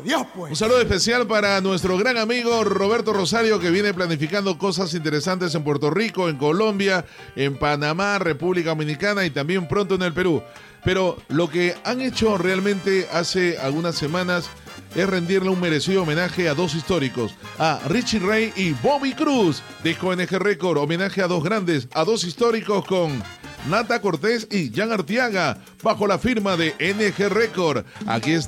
Ya pues. Un saludo especial para nuestro gran amigo Roberto Rosario, que viene planificando cosas interesantes en Puerto Rico, en Colombia, en Panamá, República Dominicana y también pronto en el Perú. Pero lo que han hecho realmente hace algunas semanas es rendirle un merecido homenaje a dos históricos, a Richie Ray y Bobby Cruz. Disco NG Record, homenaje a dos grandes, a dos históricos con Nata Cortés y Jan Arteaga, bajo la firma de NG Record. Aquí está